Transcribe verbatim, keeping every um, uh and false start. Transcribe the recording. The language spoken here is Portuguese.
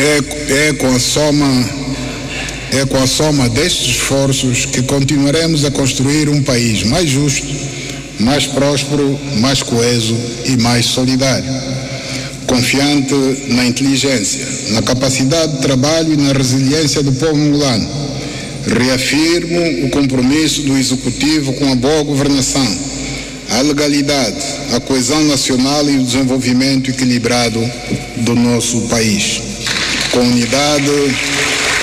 É, é com a soma, é com a soma destes esforços que continuaremos a construir um país mais justo, mais próspero, mais coeso e mais solidário. Confiante na inteligência, na capacidade de trabalho e na resiliência do povo angolano, reafirmo o compromisso do Executivo com a boa governação, a legalidade, a coesão nacional e o desenvolvimento equilibrado do nosso país. Com unidade